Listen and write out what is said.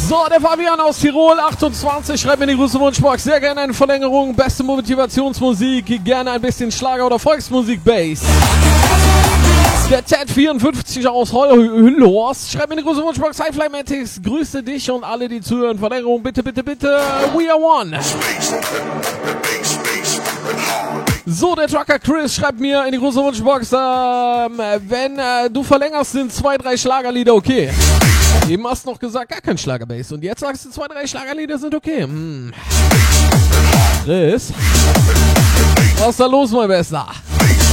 So, der Fabian aus Tirol, 28, schreibt mir die große Wunschbox. Sehr gerne eine Verlängerung, beste Motivationsmusik, gerne ein bisschen Schlager oder Volksmusik, Bass. Der Z54 aus Hüllhorst, schreibt mir die große Wunschbox. Hi Flymatics, grüße dich und alle, die zuhören. Verlängerung, bitte, bitte, bitte. We are one. So, der Trucker Chris schreibt mir in die große Wunschbox, wenn du verlängerst, sind 2, 3 Schlagerlieder okay. Eben hast du noch gesagt, gar kein Schlagerbass. Und jetzt sagst du, 2, 3 Schlagerlieder sind okay. Chris, was ist da los, mein Bester?